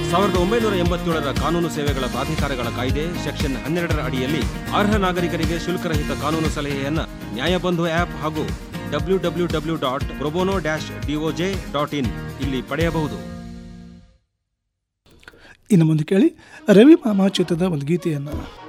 1987ರ ಕಾನೂನು ಸೇವೆಗಳ ಪ್ರಾಧಿಕಾರಗಳ ಕಾಯ್ದೆ ಸೆಕ್ಷನ್ 12ರ ಅಡಿಯಲ್ಲಿ ಅರ್ಹ ನಾಗರಿಕರಿಗೆ ಶುಲ್ಕರಹಿತ ಕಾನೂನು ಸಲಹೆಯನ್ನ ನ್ಯಾಯಬಂಧು ಆಪ್ ಹಾಗೂ www.probono-doj.in ಇಲ್ಲಿ ಪಡೆಯಬಹುದು. ಇನ್ನು ಮುಂದೆ ಕೇಳಿ ರವಿ ಮಾಮ ಚಿತ್ರದ ಒಂದು ಗೀತೆಯನ್ನು.